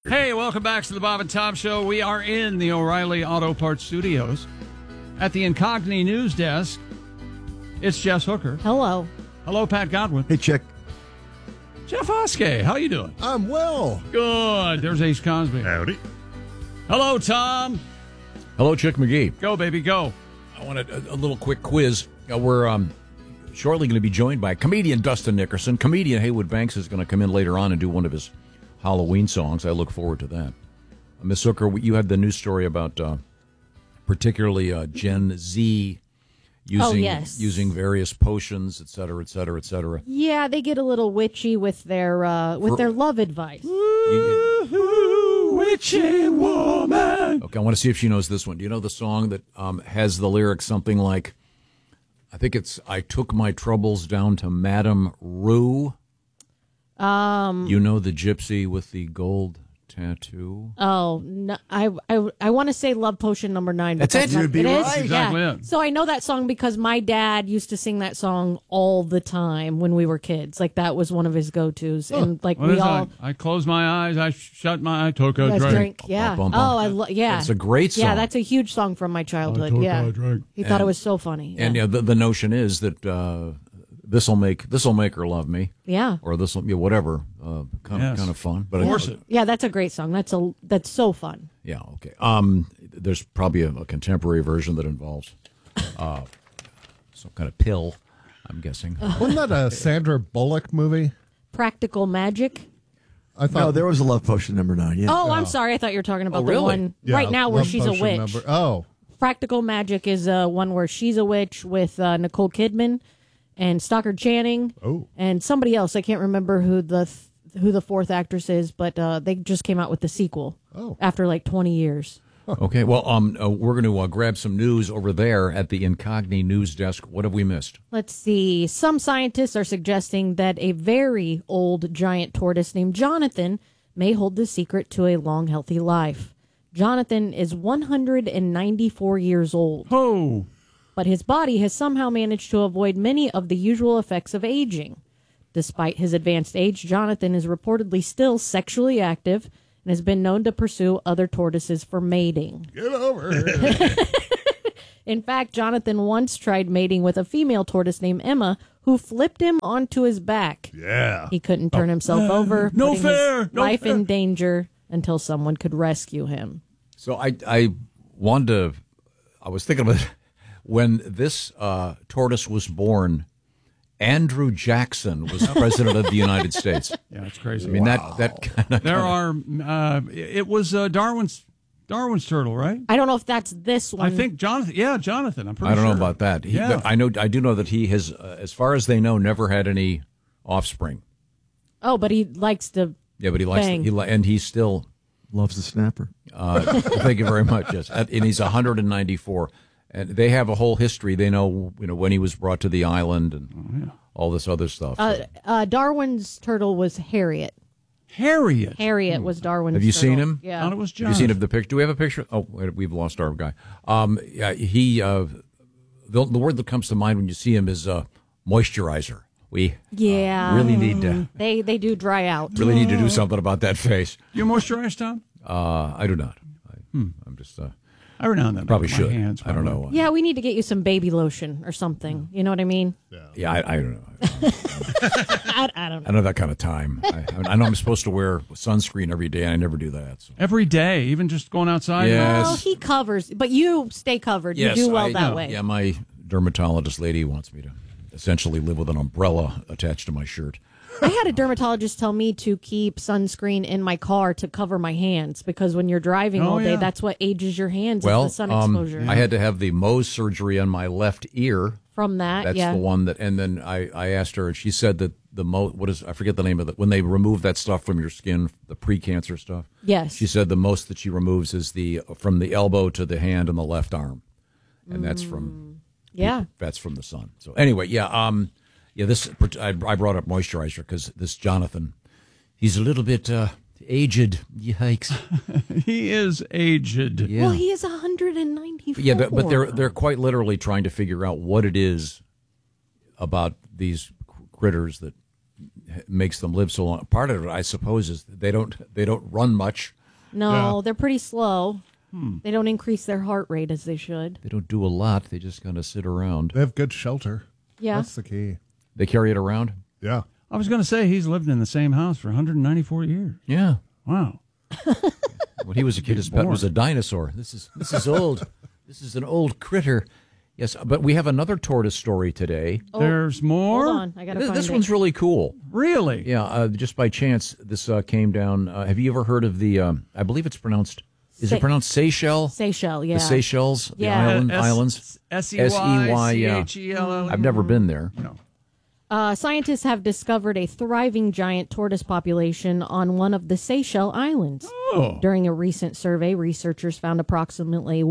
Hey, welcome back to the Bob and Tom Show. We are in the O'Reilly Auto Parts Studios at the Incogni News Desk. It's Jess Hooker. Hello. Hello, Pat Godwin. Hey, Chick. Jeff Oskey. How you doing? I'm well. Good. There's Ace Cosby. Howdy. Hello, Tom. Hello, Chick McGee. Go, baby, go. I want a little quick quiz. We're shortly going to be joined by comedian Dustin Nickerson. Comedian Haywood Banks is going to come in later on and do one of his Halloween songs. I look forward to that. Miss Hooker, you had the news story about particularly Gen Z using various potions, et cetera, et cetera, et cetera. Yeah, they get a little witchy with their love advice. Witchy woman. Okay, I want to see if she knows this one. Do you know the song that has the lyrics something like, I think it's, I took my troubles down to Madame Rue. You know the gypsy with the gold tattoo? Oh, no, I want to say Love Potion number 9. That's it. You'd be It is? right. Exactly Yeah. it. So I know that song because my dad used to sing that song all the time when we were kids. Like that was one of his go-tos. And like What we is all... that? I closed my eyes, I shut my, I took a drink. Yeah. Bum, bum, bum. Oh, yeah. It's a great song. Yeah, that's a huge song from my childhood. I took Yeah. a drink. He thought it was so funny. And Yeah. the notion is that this'll make her love me, Yeah. or this'll whatever, kind of fun. But Force it. Yeah, that's a great song. That's so fun. Yeah, okay. There's probably a contemporary version that involves some kind of pill, I'm guessing. Wasn't that a Sandra Bullock movie? Practical Magic. I thought No, there was a Love Potion number 9. Yeah. Oh, I'm sorry. I thought you were talking about the really? one Yeah, right now where Love she's a Potion witch. Oh, Practical Magic is one where she's a witch with Nicole Kidman and Stockard Channing and somebody else. I can't remember who the fourth actress is, but they just came out with the sequel after like 20 years. Okay, well, we're going to grab some news over there at the Incogni News Desk. What have we missed? Let's see. Some scientists are suggesting that a very old giant tortoise named Jonathan may hold the secret to a long, healthy life. Jonathan is 194 years old. Oh, But his body has somehow managed to avoid many of the usual effects of aging. Despite his advanced age, Jonathan is reportedly still sexually active and has been known to pursue other tortoises for mating. get over here. In fact, Jonathan once tried mating with a female tortoise named Emma, who flipped him onto his back. Yeah. He couldn't turn himself over, no putting fair, his no life fair. in danger until someone could rescue him. So I was thinking about when this tortoise was born, Andrew Jackson was president of the United States. yeah, it's crazy. I mean, that kind of... There are, it was Darwin's turtle, right? I don't know if that's this one. I think Jonathan. Yeah, Jonathan. I'm pretty I don't sure. know about that. Yeah. I do know that he has, as far as they know, never had any offspring. Oh, but he likes to. Yeah, but he likes Bang. and he's still. Loves the snapper. Thank you very much. Yes, and he's 194, and they have a whole history. They know, when he was brought to the island and all this other stuff. Darwin's turtle was Harriet. Harriet. Harriet was Darwin's Have you turtle. seen him? Yeah. Thought it was Have you Jonathan. seen the picture? Do we have a picture? Oh, wait, we've lost our guy. Yeah, he. The word that comes to mind when you see him is moisturizer. We Yeah. really need to They do dry out. do something about that face. You moisturize, Tom? I do not. I'm just Every now and then. probably with should. My hands, I don't know. Yeah, we need to get you some baby lotion or something. You know what I mean? Yeah, I don't know. I don't I don't have that kind of time. I know I'm supposed to wear sunscreen every day, and I never do that. So. Every day, even just going outside. Yeah. Well, he covers, but you stay covered. Yes, you do well I- that way. Yeah, my dermatologist lady wants me to essentially live with an umbrella attached to my shirt. I had a dermatologist tell me to keep sunscreen in my car to cover my hands because when you're driving Oh, all day, yeah. that's what ages your hands. Well, is the sun exposure. I had to have the Mohs surgery on my left ear. From that, That's yeah. the one that, and then I asked her, and she said that I forget the name of it, when they remove that stuff from your skin, the pre-cancer stuff. Yes. She said the most that she removes is from the elbow to the hand and the left arm, and that's from the sun. So anyway, this I brought up moisturizer because this Jonathan, he's a little bit aged. Yikes! He is aged. Yeah. Well, he is 194. Yeah, but they're quite literally trying to figure out what it is about these critters that makes them live so long. Part of it, I suppose, is they don't run much. No, they're pretty slow. They don't increase their heart rate as they should. They don't do a lot. They just kind of sit around. They have good shelter. Yeah. That's the key. They carry it around. Yeah. I was going to say he's lived in the same house for 194 years. Yeah. Wow. When he was a kid, his pet was a dinosaur. This is old. This is an old critter. Yes, but we have another tortoise story today. Oh, There's more? Hold on, I gotta find This it. one's really cool. Really? Yeah, just by chance, this came down. Have you ever heard of the, I believe it's pronounced, is it pronounced Seychelles? Seychelles, yeah. The Seychelles, Yeah. the islands? S-E-Y, yeah. C-H-E-L-L. I've never been there. No. Scientists have discovered a thriving giant tortoise population on one of the Seychelles Islands. Oh. During a recent survey, researchers found approximately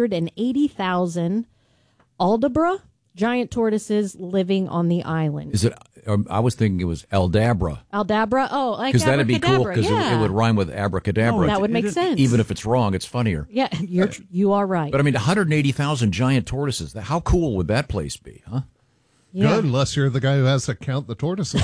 180,000 Aldabra giant tortoises living on the island. Is it, I was thinking it was Aldabra. Aldabra? Oh, like Because that'd be cool, abracadabra, because yeah. it would rhyme with abracadabra. That would make sense. Even if it's wrong, it's funnier. Yeah, you are right. But I mean, 180,000 giant tortoises. How cool would that place be, huh? Yeah. Good, unless you're the guy who has to count the tortoises.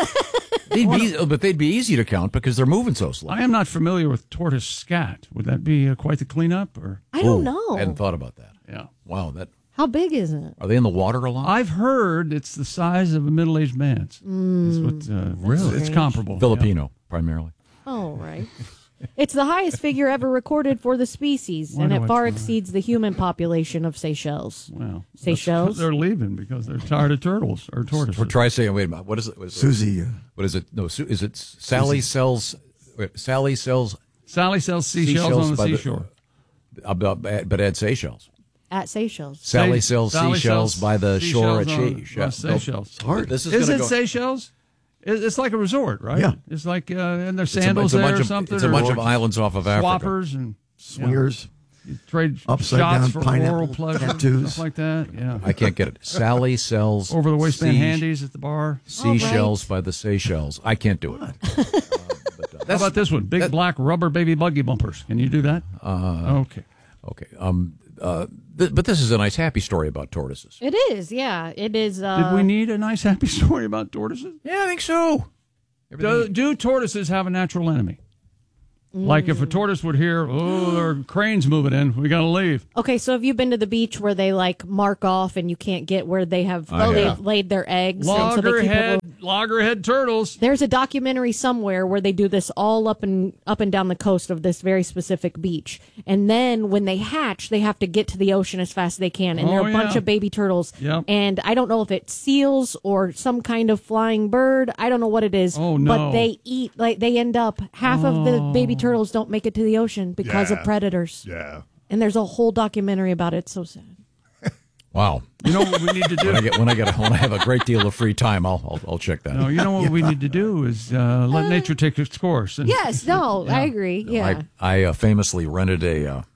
But they'd be easy to count because they're moving so slow. I am not familiar with tortoise scat. Would that be quite the cleanup? Or I don't Ooh, know. I hadn't thought about that. yeah, Wow, that How big is it? are they in the water a lot? I've heard it's the size of a middle-aged man's. Really? It's comparable. Filipino, primarily. Oh, right. It's the highest figure ever recorded for the species, Why and do it I far try? exceeds the human population of Seychelles. Yeah. Well, Seychelles? they're leaving because they're tired of turtles or tortoises. Try saying, wait a minute, what is it? Susie, What is it? No, is it Sally sells? Sally sells, Sally sells seashells on the by seashore. but at Seychelles. At Seychelles. Sally sells Sally seashells sells by the shore at seashells on Seychelles. Seychelles. Hard. This Is gonna it go, Seychelles? It's like a resort, right? Yeah. It's like, and there's it's a- sandals it's a there bunch or of, something. It's a or bunch of islands off of Africa. swappers and swingers, you trade upside shots down for pineapple oral pleasure, tattoos. stuff like that. Yeah. I can't get it. Sally sells Over the waistband sea- handies at the bar. Seashells by the Seychelles. I can't do it. How about this one? Big black rubber baby buggy bumpers. Can you do that? Okay. Okay. But this is a nice, happy story about tortoises. It is, yeah. It is. Did we need a nice happy story about tortoises? Yeah, I think so. Do tortoises have a natural enemy? Like if a tortoise would hear, oh, there are cranes moving in, we got to leave. Okay, so have you been to the beach where they like mark off and you can't get where they have they've laid their eggs? And so they keep it Loggerhead turtles. There's a documentary somewhere where they do this all up and down the coast of this very specific beach. And then when they hatch, they have to get to the ocean as fast as they can. And there are a bunch of baby turtles. Yep. And I don't know if it's seals or some kind of flying bird. I don't know what it is. Oh, no. But they eat, like they end up, half of the baby turtles don't make it to the ocean because of predators. Yeah. And there's a whole documentary about it. It's so sad. Wow. You know what we need to do? When I have a great deal of free time, I'll check that. No, you know what we need to do is let nature take its course. And Yes, no, I agree. Yeah. I famously rented a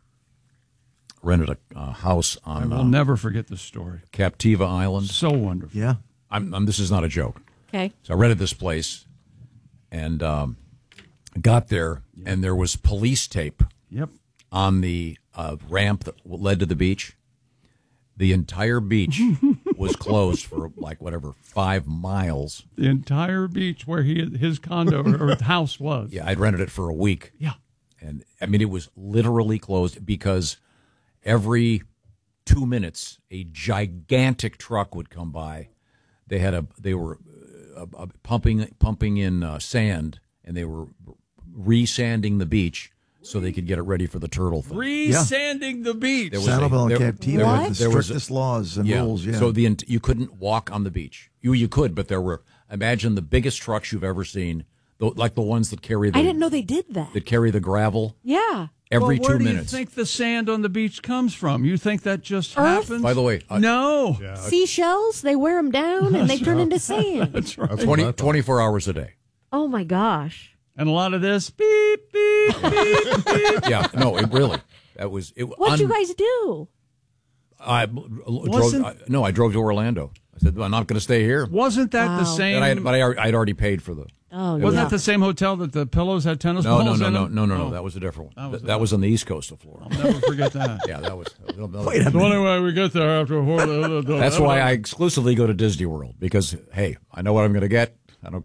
house I on will never forget this story. Captiva Island. So wonderful. yeah. This is not a joke. Okay. So I rented this place, and got there, and there was police tape Yep. on the ramp that led to the beach. The entire beach was closed for 5 miles. The entire beach where his condo or house was. Yeah, I'd rented it for a week. Yeah. And I mean, it was literally closed because every 2 minutes a gigantic truck would come by. They were pumping in sand, and they were re-sanding the beach so they could get it ready for the turtle thing. Re-sanding the beach. There was Sanibel and Captiva What? have the there was strictest laws and rules. Yeah. So you couldn't walk on the beach. You could, but there were, imagine the biggest trucks you've ever seen, like the ones that carry I didn't know they did that. that carry the gravel Yeah. every Well, where 2 do minutes. you think the sand on the beach comes from? You think that just Earth? happens? By the way, no. Seashells, they wear them down and they turn into sand. That's right. That's what I thought. 24 hours a day. Oh my gosh. And a lot of this beep beep beep beep. Yeah, no, it really. That was it. What'd you guys do? I drove to Orlando. I said, I'm not going to stay here. Wasn't that the Wow. same? I'd already paid for the. Oh, wasn't yeah. that the same hotel that the pillows had tennis No, balls in no. them? That was a different one. was That was on the east coast of Florida. I'll never forget that. Yeah, that was. Wait a So minute. anyway, we get there after a whole. That's why I exclusively go to Disney World because, hey, I know what I'm going to get. I don't care.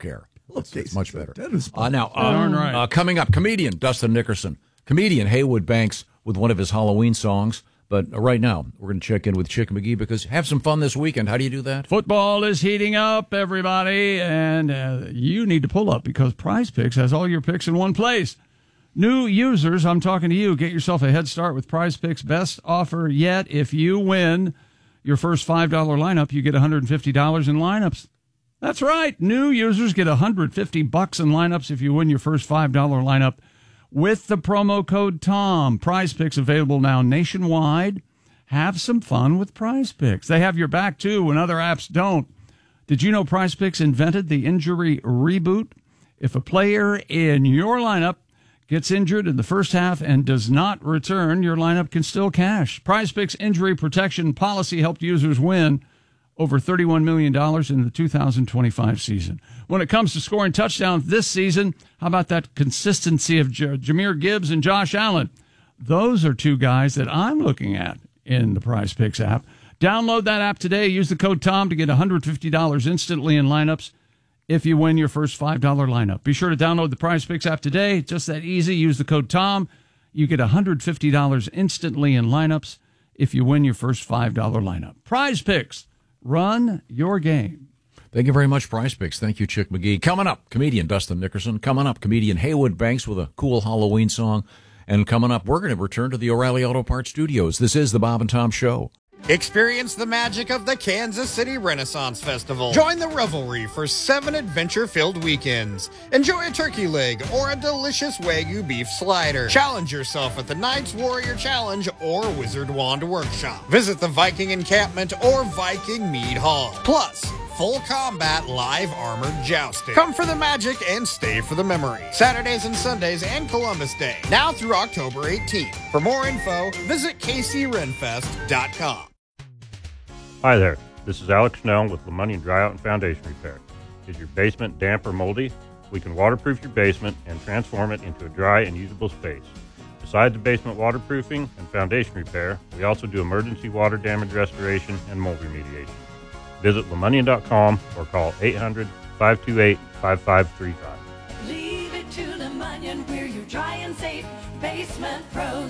It's much better. Darn right. Coming up, comedian Dustin Nickerson, comedian Haywood Banks with one of his Halloween songs. But right now, we're going to check in with Chick McGee because have some fun this weekend. How do you do that? Football is heating up, everybody, and you need to pull up because Prize Picks has all your picks in one place. New users, I'm talking to you. Get yourself a head start with Prize Picks' best offer yet. If you win your first $5 lineup, you get $150 in lineups. That's right. New users get $150 in lineups if you win your first $5 lineup with the promo code TOM. Prize Picks available now nationwide. Have some fun with Prize Picks. They have your back, too, when other apps don't. Did you know Prize Picks invented the injury reboot? If a player in your lineup gets injured in the first half and does not return, your lineup can still cash. Prize Picks injury protection policy helped users win over $31 million in the 2025 season. When it comes to scoring touchdowns this season, how about that consistency of Jahmyr Gibbs and Josh Allen? Those are two guys that I'm looking at in the Prize Picks app. Download that app today. Use the code TOM to get $150 instantly in lineups if you win your first $5 lineup. Be sure to download the Prize Picks app today. It's just that easy. Use the code TOM. You get $150 instantly in lineups if you win your first $5 lineup. Prize Picks. Run your game. Thank you very much, Prize Picks. Thank you, Chick McGee. Coming up, comedian Dustin Nickerson. Coming up, comedian Haywood Banks with a cool Halloween song. And coming up, we're going to return to the O'Reilly Auto Parts Studios. This is the Bob and Tom Show. Experience the magic of the Kansas City Renaissance Festival. Join the revelry for 7 adventure-filled weekends. Enjoy a turkey leg or a delicious Wagyu beef slider. Challenge yourself at the Knights Warrior Challenge or Wizard Wand Workshop. Visit the Viking Encampment or Viking Mead Hall. Plus, full combat live armored jousting. Come for the magic and stay for the memory. Saturdays and Sundays and Columbus Day. Now through October 18th. For more info, visit kcrenfest.com. Hi there, this is Alex Snell with LeMonnier Dry Out and Foundation Repair. Is your basement damp or moldy? We can waterproof your basement and transform it into a dry and usable space. Besides the basement waterproofing and foundation repair, we also do emergency water damage restoration and mold remediation. Visit LeMonnier.com or call 800-528-5535. Leave it to LeMonnier, we're your dry and safe basement pros.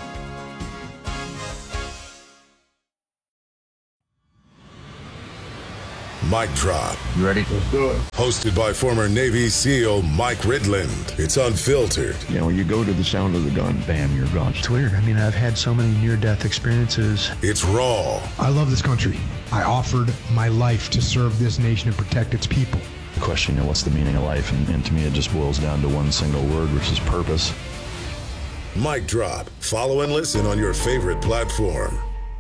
Mic Drop. You ready? Let's do it. Hosted by former Navy SEAL Mike Ridland. It's unfiltered. You know, when you go to the sound of the gun, bam, you're gone. It's weird. I mean, I've had so many near-death experiences. It's raw. I love this country. I offered my life to serve this nation and protect its people. The question, what's the meaning of life? And to me, it just boils down to one single word, which is purpose. Mic Drop. Follow and listen on your favorite platform.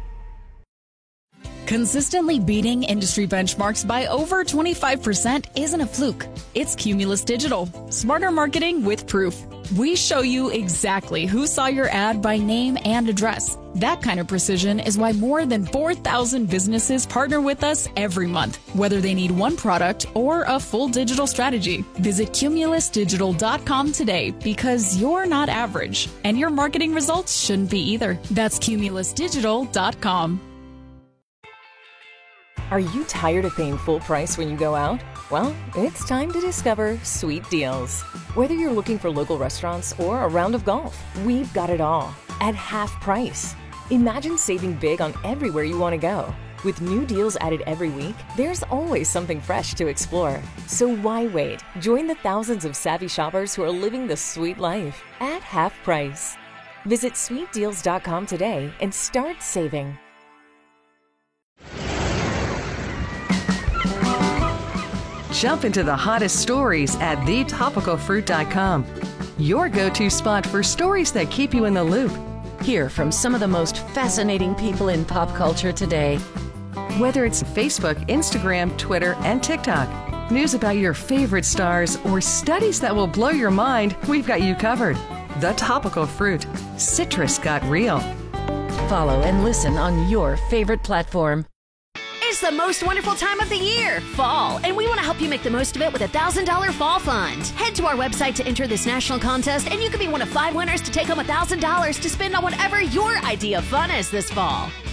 Consistently beating industry benchmarks by over 25% isn't a fluke. It's Cumulus Digital. Smarter marketing with proof. We show you exactly who saw your ad by name and address. That kind of precision is why more than 4,000 businesses partner with us every month, whether they need one product or a full digital strategy. Visit cumulusdigital.com today because you're not average, and your marketing results shouldn't be either. That's cumulusdigital.com. Are you tired of paying full price when you go out? Well, it's time to discover Sweet Deals. Whether you're looking for local restaurants or a round of golf, we've got it all at half price. Imagine saving big on everywhere you want to go. With new deals added every week, there's always something fresh to explore. So why wait? Join the thousands of savvy shoppers who are living the sweet life at half price. Visit sweetdeals.com today and start saving. Jump into the hottest stories at thetopicalfruit.com. Your go-to spot for stories that keep you in the loop. Hear from some of the most fascinating people in pop culture today. Whether it's Facebook, Instagram, Twitter, and TikTok, news about your favorite stars, or studies that will blow your mind, we've got you covered. The Topical Fruit. Citrus got real. Follow and listen on your favorite platform. It's the most wonderful time of the year, fall, and we want to help you make the most of it with a $1,000 fall fund. Head to our website to enter this national contest, and you could be one of 5 winners to take home $1,000 to spend on whatever your idea of fun is this fall.